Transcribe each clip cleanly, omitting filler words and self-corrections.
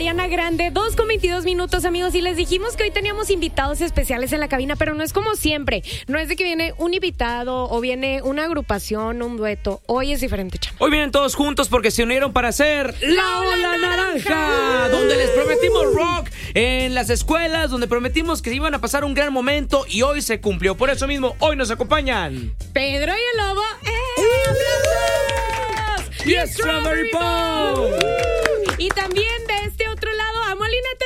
Ariana Grande, 2:22 amigos, y les dijimos que hoy teníamos invitados especiales en la cabina, pero no es como siempre, no es de que viene un invitado o viene una agrupación, un dueto, hoy es diferente, chamo. Hoy vienen todos juntos porque se unieron para hacer La Ola Naranja, donde les prometimos rock en las escuelas, donde prometimos que iban a pasar un gran momento y hoy se cumplió. Por eso mismo, hoy nos acompañan Pedro y el Lobo, y Strawberry Pop. Y también de este otro lado a Molinete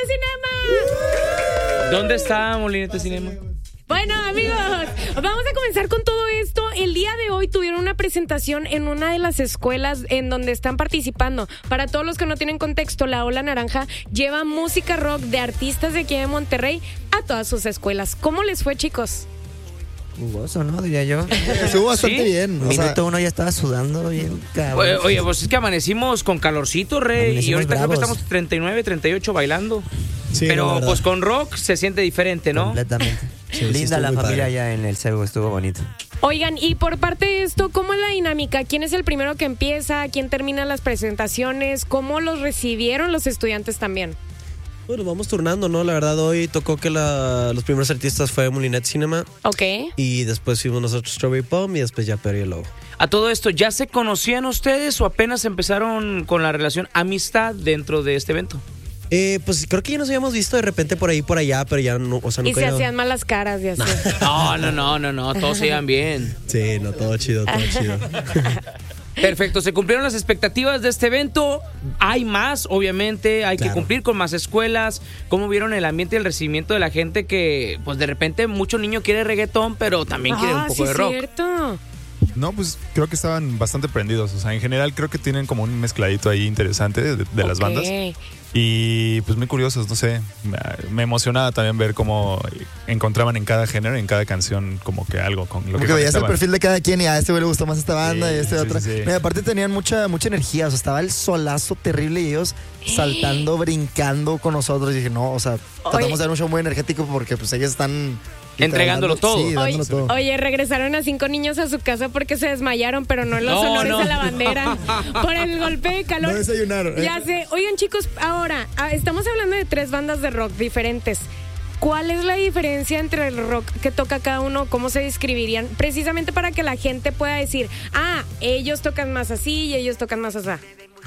Cinema. ¿Dónde está Molinete Cinema? Bueno, amigos, vamos a comenzar con todo esto. El día de hoy tuvieron una presentación en una de las escuelas en donde están participando. Para todos los que no tienen contexto, La Ola Naranja lleva música rock de artistas de aquí de Monterrey a todas sus escuelas. ¿Cómo les fue, chicos? Jugoso, ¿no? Diría yo. Estuvo bastante bien. Minuto uno ya estaba sudando bien, cabrón. Oye, pues es que amanecimos con calorcito, Rey. Amanecimos Y ahorita bravos. creo que estamos 39, 38 bailando. Sí, pero la pues con rock se siente diferente, ¿no? Completamente. Sí, Linda estuvo la muy familia padre. allá en el CEU, estuvo bonito. Oigan, y por parte de esto, ¿cómo es la dinámica? ¿Quién es el primero que empieza? ¿Quién termina las presentaciones? ¿Cómo los recibieron los estudiantes también? Bueno, vamos turnando, ¿no? La verdad, hoy tocó que los primeros artistas fue Molinete Cinema. Ok. Y después fuimos nosotros Strawberry Pop y después ya Pedro y el Lobo. A todo esto, ¿ya se conocían ustedes o apenas empezaron con la relación amistad dentro de este evento? Pues creo que ya nos habíamos visto de repente por ahí, por allá, pero ya no, o sea, Y nunca se ya- hacían malas caras y así. No, todos se llevan bien. Sí, no, todo chido, todo chido. Perfecto, se cumplieron las expectativas de este evento. Hay más, obviamente, hay que Claro. cumplir con más escuelas. ¿Cómo vieron el ambiente y el recibimiento de la gente que, pues de repente, mucho niño quiere reggaetón, pero también quiere un poco sí, de rock? cierto. No, pues creo que estaban bastante prendidos. O sea, en general creo que tienen como un mezcladito ahí interesante de las Ok. bandas. Y pues muy curiosos, no sé. Me emocionaba también ver cómo encontraban en cada género, en cada canción, como que algo con lo Como que que veías el conectaban. perfil de cada quien y a este güey le gustó más esta banda Sí, y a este sí, otra. sí, sí. No, y aparte tenían mucha energía, o sea, estaba el solazo terrible y ellos saltando, brincando con nosotros. Y dije, no, o sea, tratamos de dar un show muy energético porque pues ellos están Entregándolo todo. Sí, dándolo todo. Oye, regresaron a 5 niños a su casa porque se desmayaron, pero no en los honores a la bandera. Por el golpe de calor. No desayunaron. Ya sé. Oigan, chicos, ahora, estamos hablando de 3 bandas de rock diferentes. ¿Cuál es la diferencia entre el rock que toca cada uno? ¿Cómo se describirían? Precisamente para que la gente pueda decir, ellos tocan más así y ellos tocan más así.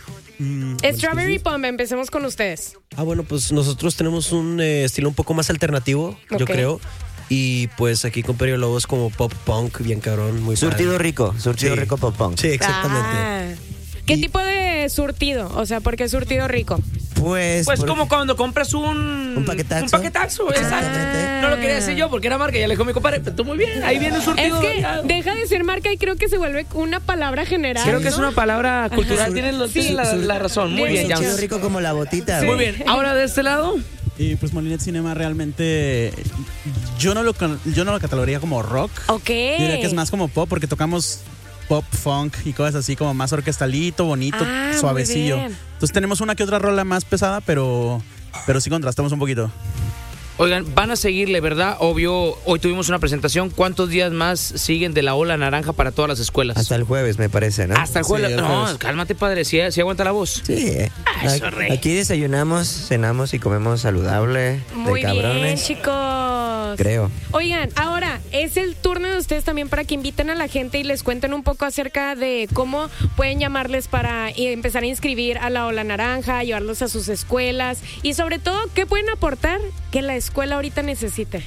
Strawberry Pop, empecemos con ustedes. Bueno, pues nosotros tenemos un estilo un poco más alternativo, Ok. yo creo. Y pues aquí con Pedro y el Lobo es como pop punk, bien cabrón, muy Surtido padre. rico Sí. rico pop punk. Sí, exactamente. Ah. ¿Qué tipo de surtido? O sea, ¿por qué surtido rico? Pues Como cuando compras un paquetazo. Un paquetazo, exacto. No lo quería decir yo porque era marca, ya le dijo mi compadre, pero tú muy bien, ahí viene un Es surtido. que ya. deja de ser marca y creo que se vuelve una palabra general. Creo que es ¿no? una palabra cultural, Ajá. tienes Sí. la razón. Muy bien, surtido ya. rico como la botita. Muy güey. bien, ahora de este lado. Y pues Molinete Cinema realmente yo no lo catalogaría como rock. Ok. Yo diría que es más como pop porque tocamos pop, funk y cosas así como más orquestalito, bonito, Ah, suavecillo. muy bien. Entonces tenemos una que otra rola más pesada, pero sí contrastamos un poquito. Oigan, van a seguirle, ¿verdad? Obvio, hoy tuvimos una presentación. ¿Cuántos días más siguen de La Ola Naranja para todas las escuelas? Hasta el jueves, me parece, ¿no? Hasta el jueves. Sí, el No, jueves. cálmate, padre. Si aguanta la voz. Sí. Eso, rey. Aquí desayunamos, cenamos y comemos saludable. Muy de bien, cabrones. chicos. Creo. Oigan, ahora es el turno de ustedes también para que inviten a la gente y les cuenten un poco acerca de cómo pueden llamarles para empezar a inscribir a La Ola Naranja, llevarlos a sus escuelas y sobre todo, ¿qué pueden aportar que la escuela ahorita necesite?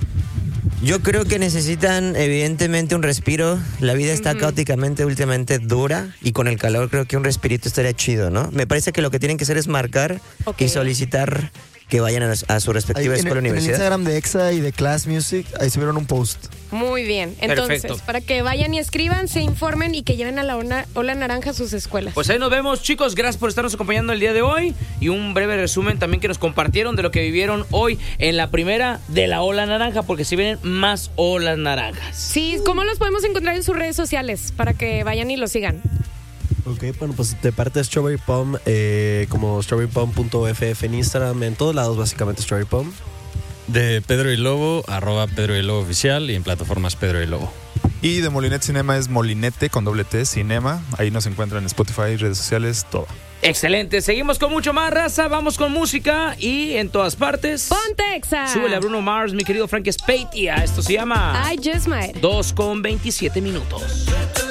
Yo creo que necesitan evidentemente un respiro. La vida está caóticamente últimamente dura y con el calor creo que un respirito estaría chido, ¿no? Me parece que lo que tienen que hacer es marcar Ok. y solicitar que vayan a su Ahí respectiva en escuela o el universidad. Instagram de EXA y de Class Music, ahí subieron un post. Muy bien, entonces, Perfecto. para que vayan y escriban, se informen y que lleven a La Ola Naranja a sus escuelas. Pues ahí nos vemos, chicos. Gracias por estarnos acompañando el día de hoy. Y un breve resumen también que nos compartieron de lo que vivieron hoy en la primera de La Ola Naranja, porque si vienen más olas naranjas. Sí, ¿cómo los podemos encontrar en sus redes sociales para que vayan y los sigan? Ok, bueno, pues de parte de Strawberry Pop, como strawberrypop.ff en Instagram, en todos lados básicamente Strawberry Pop. De Pedro y Lobo, @Pedro y Lobo oficial y en plataformas Pedro y Lobo. Y de Molinete Cinema es Molinete con doble T, Cinema. Ahí nos encuentran en Spotify, redes sociales, todo. Excelente, seguimos con mucho más, raza, vamos con música y en todas partes. Ponte Exa. Súbele a Bruno Mars, mi querido Frank Speitia. Esto se llama I Just Might. 2:27 minutos.